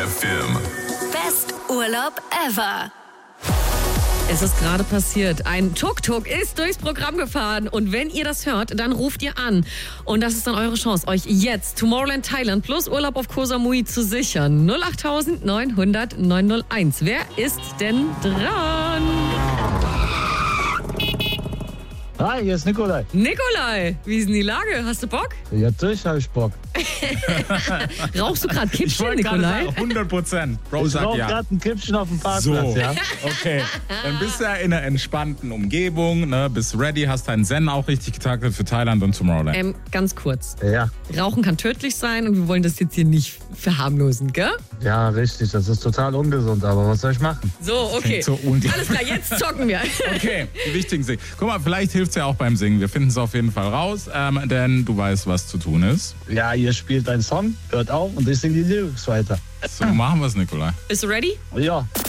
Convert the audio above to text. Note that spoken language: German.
FM. Best Urlaub ever. Es ist gerade passiert. Ein Tuk-Tuk ist durchs Programm gefahren. Und wenn ihr das hört, dann ruft ihr an. Und das ist dann eure Chance, euch jetzt Tomorrowland Thailand plus Urlaub auf Koh Samui zu sichern. 08900 901. Wer ist denn dran? Hi, hier ist Nikolai. Nikolai, wie ist denn die Lage? Hast du Bock? Ja, natürlich habe ich Bock. Rauchst du gerade Ich Kippchen, wollte gerade Nikolai? sagen, 100%. Bro Ich sagt rauche ja. gerade ein Kippchen auf dem Parkplatz, So, ja. okay. Dann bist du ja in einer entspannten Umgebung, ne? Bist ready, hast deinen Zen auch richtig getaktet für Thailand und Tomorrowland. Ganz kurz. Ja, Rauchen kann tödlich sein und wir wollen das jetzt hier nicht verharmlosen, gell? ja, richtig. Das ist total ungesund, aber was soll ich machen? So, okay. klingt so unglaublich. Alles klar, jetzt zocken wir. Okay, die wichtigen Dinge. Guck mal, vielleicht hilft es ja auch beim Singen. Wir finden es auf jeden Fall raus, denn du weißt, was zu tun ist. Ja, ihr spielt einen Song, hört auf und ich singe die Lyrics weiter. So machen wir es, Nikolai. Bist du ready? Ja,